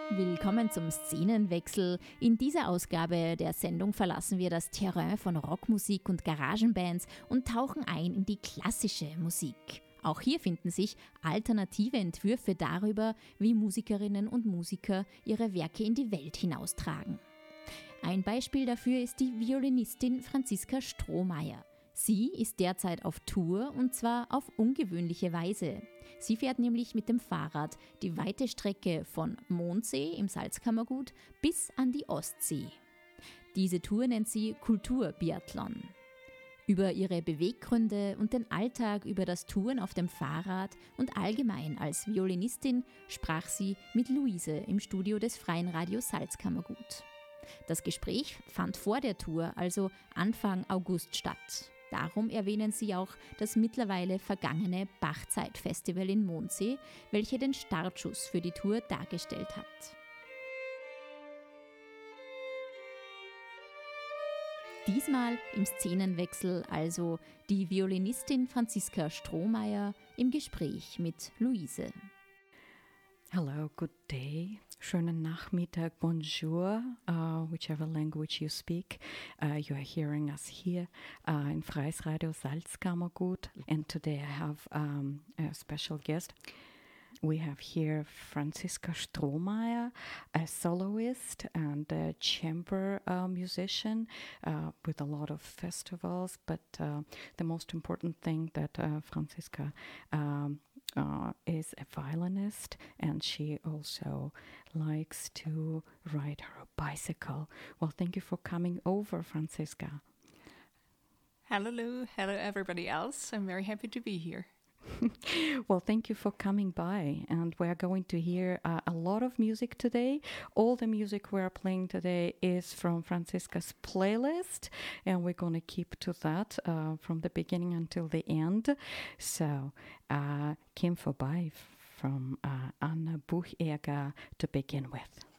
Willkommen zum Szenenwechsel. In dieser Ausgabe der Sendung verlassen wir das Terrain von Rockmusik und Garagenbands und tauchen ein in die klassische Musik. Auch hier finden sich alternative Entwürfe darüber, wie Musikerinnen und Musiker ihre Werke in die Welt hinaustragen. Ein Beispiel dafür ist die Violinistin Franziska Strohmayer. Sie ist derzeit auf Tour und zwar auf ungewöhnliche Weise. Sie fährt nämlich mit dem Fahrrad die weite Strecke von Mondsee im Salzkammergut bis an die Ostsee. Diese Tour nennt sie Kulturbiathlon. Über ihre Beweggründe und den Alltag über das Touren auf dem Fahrrad und allgemein als Violinistin sprach sie mit Luise im Studio des Freien Radios Salzkammergut. Das Gespräch fand vor der Tour, also Anfang August, statt. Darum erwähnen sie auch das mittlerweile vergangene Bachzeit-Festival in Mondsee, welche den Startschuss für die Tour dargestellt hat. Diesmal im Szenenwechsel also die Violinistin Franziska Strohmayer im Gespräch mit Luise. Hello, good day. Schönen Nachmittag, bonjour, whichever language you speak. You are hearing us here in Freies Radio Salzkammergut. And today I have a special guest. We have here Franziska Strohmayer, a soloist and a chamber musician with a lot of festivals. But the most important thing that Franziska is a violinist, and she also likes to ride her bicycle. Well, thank you for coming over, Franziska. Hello everybody else. I'm very happy to be here. Well, thank you for coming by, and we're going to hear a lot of music today. All the music we're playing today is from Franziska's playlist, and we're going to keep to that from the beginning until the end. So, Kim vorbei from Anna Bucheger to begin with.